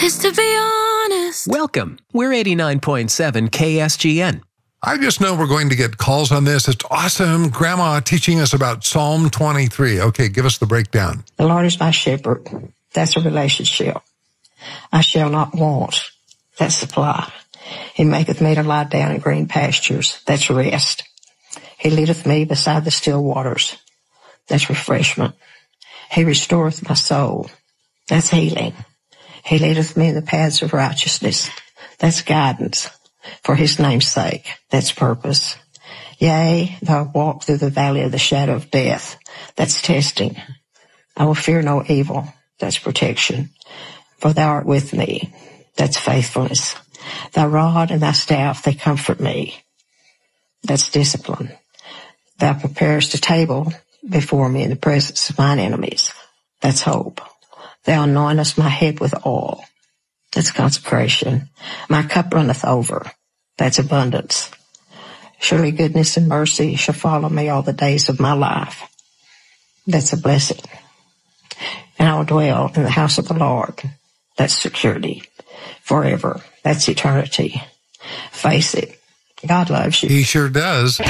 is to be honest. Welcome. We're 89.7 KSGN. I just know we're going to get calls on this. It's awesome. Grandma teaching us about Psalm 23. Okay, give us the breakdown. The Lord is my shepherd. That's a relationship. I shall not want. That's supply. He maketh me to lie down in green pastures. That's rest. He leadeth me beside the still waters. That's refreshment. He restoreth my soul. That's healing. He leadeth me in the paths of righteousness. That's guidance. For his name's sake. That's purpose. Yea, though I walk through the valley of the shadow of death. That's testing. I will fear no evil. That's protection. For thou art with me. That's faithfulness. Thy rod and thy staff, they comfort me. That's discipline. Thou preparest a table before me in the presence of mine enemies. That's hope. Thou anointest my head with oil. That's consecration. My cup runneth over. That's abundance. Surely goodness and mercy shall follow me all the days of my life. That's a blessing. And I will dwell in the house of the Lord. That's security. Forever. That's eternity. Face it. God loves you. He sure does.